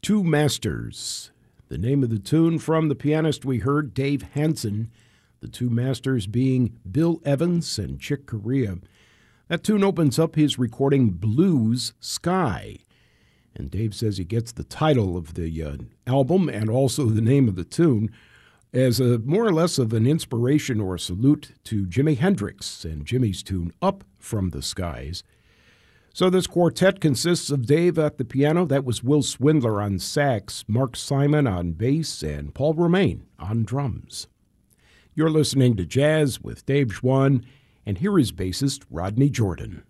Two Masters, the name of the tune from the pianist we heard, Dave Hansen, the two masters being Bill Evans and Chick Corea. That tune opens up his recording Blues Sky. And Dave says he gets the title of the album and also the name of the tune as a more or less of an inspiration or a salute to Jimi Hendrix and Jimmy's tune Up from the Skies. So this quartet consists of Dave at the piano, that was Will Swindler on sax, Mark Simon on bass, and Paul Romain on drums. You're listening to Jazz with Dave Schwann, and here is bassist Rodney Jordan.